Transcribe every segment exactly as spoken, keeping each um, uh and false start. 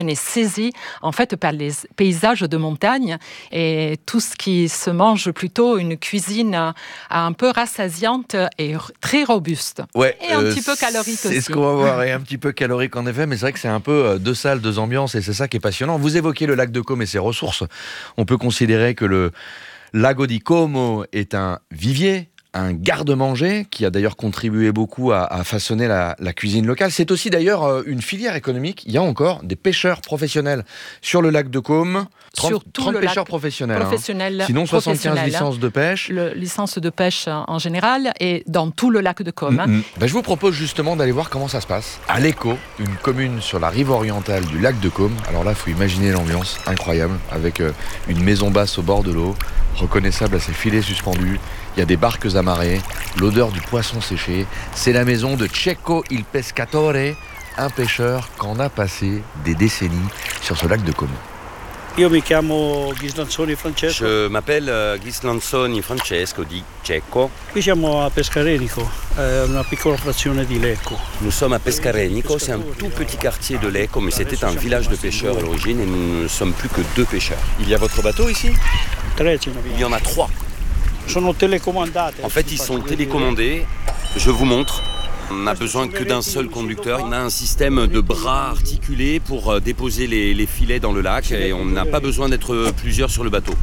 On est saisi en fait par les paysages de montagne et tout ce qui se mange plutôt une cuisine un peu rassasiante et très robuste. Ouais, et un euh, petit peu calorique c'est aussi. C'est ce qu'on va voir, et un petit peu calorique en effet, mais c'est vrai que c'est un peu deux salles, deux ambiances, et c'est ça qui est passionnant. Vous évoquez le lac de Como et ses ressources. On peut considérer que le Lago di Como est un vivier, un garde-manger qui a d'ailleurs contribué beaucoup à, à façonner la, la cuisine locale. C'est aussi d'ailleurs une filière économique. Il y a encore des pêcheurs professionnels sur le lac de Como. trente, trente pêcheurs professionnels. professionnels hein. Sinon soixante-quinze licences de pêche. Le, licences de pêche en général et dans tout le lac de Como. Mm-hmm. Ben, je vous propose justement d'aller voir comment ça se passe à Lecco, une commune sur la rive orientale du lac de Como. Alors là, il faut imaginer l'ambiance incroyable avec euh, une maison basse au bord de l'eau, reconnaissable à ses filets suspendus. Il y a des barques amarrées, l'odeur du poisson séché. C'est la maison de Cecco il Pescatore, un pêcheur qu'en a passé des décennies sur ce lac de Como. Io mi chiamo Ghislanzoni Francesco. Je m'appelle euh, Ghislanzoni Francesco di Cecco. Qui siamo a Pescarenico, è una piccola frazione di Lecco. Nous sommes à Pescarenico, c'est un tout petit quartier de Lecco, mais c'était un village de pêcheurs à l'origine et nous ne sommes plus que deux pêcheurs. Il y a votre bateau ici ? Il y en a trois. Sono telecomandate. En fait, ils sont télécommandés. Je vous montre. On n'a besoin que d'un seul conducteur. On a un système de bras articulés pour déposer les, les filets dans le lac et on n'a pas besoin d'être plusieurs sur le bateau.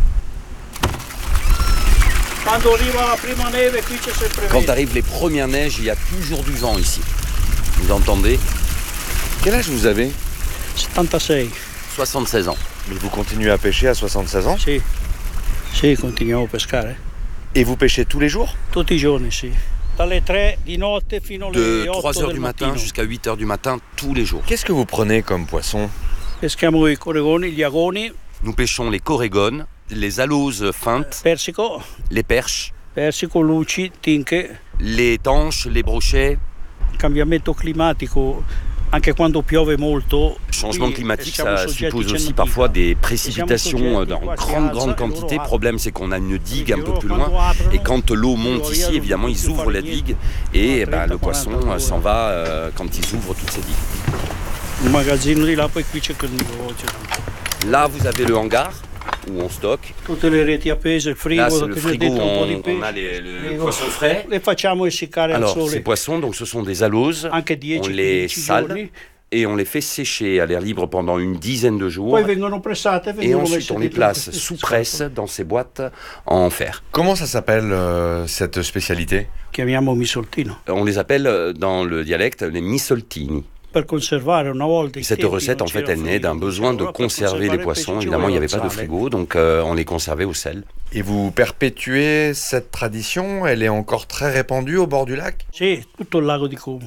Quand arrivent les premières neiges, il y a toujours du vent ici. Vous entendez ? Quel âge vous avez ? settantasei. soixante-seize ans. Mais vous continuez à pêcher à soixante-seize ans ? Sì, sì, continuiamo a pescare. Et vous pêchez tous les jours ? Tutti i giorni, sì. Dalle tre di notte fino De alle trois otto heures del du matin mattino. jusqu'à huit heures du matin, tous les jours. Qu'est-ce que vous prenez comme poisson ? Peschiamo i coregoni, gli agoni, Nous pêchons les corégones, les aloses feintes, persico, les perches, persico, luci, tinche. les tanches, les brochets. Il cambiamento climatico, anche quando piove molto. Le changement qui climatique, siamo ça soggetti suppose aussi cenno parfois diga. des précipitations dans grande, grande quantité. Le problème, c'est qu'on a une digue un peu plus loin. Et quand l'eau monte ici, évidemment, ils ouvrent la digue. Et ben, le poisson s'en va euh, quand ils ouvrent toutes ces digues. Un magazzino di là, poi qui c'è il negozio. Là, vous avez le hangar où on stocke. Tutte le reti appese, il frigo, Là, c'est le che frigo dentro où un po' di on, pesce. on a les, le Frigo. poisson frais. Le facciamo essiccare al Alors, sole. ces poissons, donc, ce sont des aloses. Anche On dieci les quindici sale giorni. et on les fait sécher à l'air libre pendant une dizaine de jours. Poi vengono pressate, Et vengono ensuite, messe on les dentro place queste sous scatole. presse dans ces boîtes en fer. Comment ça s'appelle euh, cette spécialité ? Chiamiamo misoltino. On les appelle euh, dans le dialecte les misoltini. Per conservare una volta i Cette tempi recette, non en fait, c'era elle naît frigo, d'un besoin de allora per conserver conservare les il poissons. pesce ci Évidemment, il n'y avait voleva pas il de sale. frigo, donc euh, on les conservait au sel. Et vous perpétuez cette tradition ? Elle est encore très répandue au bord du lac ? Sì, tutto il lago di Como.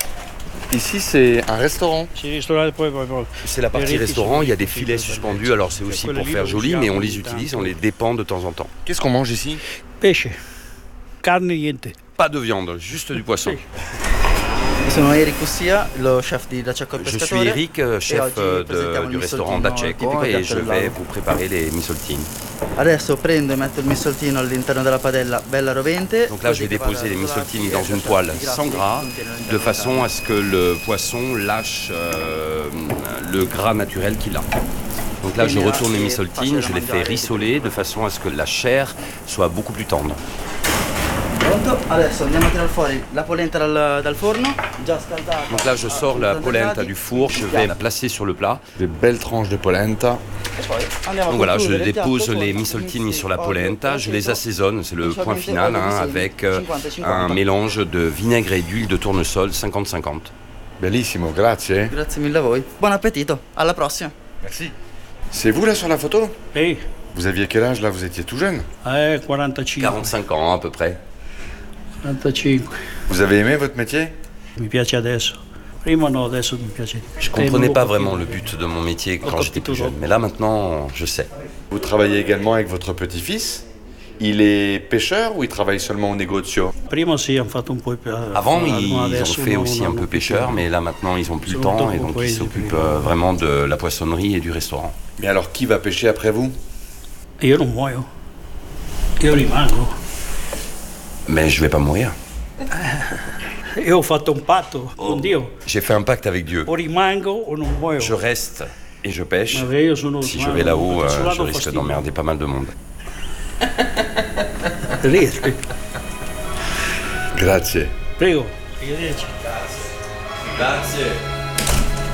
Ici, c'est un restaurant. Si ristorare poi, poi, poi. C'est la partie Les reti restaurant, il y a des sono filets tutti suspendus, alors c'est aussi quelle pour lì faire lo joli, mais on les usiamo utilise, ogni on les dépend de temps en temps. Qu'est-ce qu'on mange ici ? Pesce, carne niente. Pas de viande, juste du poisson. Sono Eric Ussia, lo chef di Da Cecco il Je Pescatore. suis Eric, euh, chef oggi euh, presentiamo de- il du restaurant misoltino Da Cecco tipico et di je Alto vais Lago. vous préparer les misoltini. Adesso prendo e metto il misoltino all'interno della padella bella rovente. Donc là, je così vais che vada déposer les rotolarsi misoltini e dans une lasciare poêle i grassi sans gras, che contiene all'interno de della façon à ce que le poisson lâche euh, le gras naturel qu'il a. Donc là, je retourne les misoltines, je les fais rissoler de façon à ce que la chair soit beaucoup plus tendre. Pronto? Adesso andiamo a tirare fuori la polenta dal, dal forno, già scaldata. Donc là, je sors la polenta du four, je vais la placer sur le plat. Des belles tranches de polenta. Andiamo a Donc voilà, je concludere il dépose piatto les con misoltini mixi sur la olio, polenta, je les aceto, assaisonne, c'est le point solamente final, olio hein, di semi, avec euh, cinquanta cinquanta. un mélange de vinaigre et d'huile de tournesol cinquante cinquante. Bellissimo, grazie. Grazie mille a voi. Buon appetito, alla prossima. Merci. C'est vous là sur la photo ? Sì, Vous aviez quel âge là ? Vous étiez tout jeune. eh, quarantacinque. quarante-cinq ans à peu près. quarantacinque. Vous avez aimé votre métier ? Mi piace adesso. Prima no, adesso mi piace. Je comprenais pas vraiment le but de mon métier quand j'étais plus jeune, mais là maintenant, je sais. Vous travaillez également avec votre petit-fils. Il est pêcheur ou il travaille seulement au negozio ? Prima sì, hanno fatto un po' più. Avant, ils ont fait aussi un peu pêcheur, mais là maintenant, ils ont plus le temps et donc ils s'occupent euh, vraiment de la poissonnerie et du restaurant. Mais alors qui va pêcher après vous ? Io non muoio. Io rimango. Mais je vais pas mourir. Io ho fatto un patto con Dio. J'ai fait un pacte avec Dieu. O rimango o non muoio. Je reste Et je pêche. Ma io sono Si je umano, vais là-haut, faccio euh, lato je risque fastidio. d'emmerder pas mal de monde. Riesci? Grazie. Prego. Arrivederci. Grazie.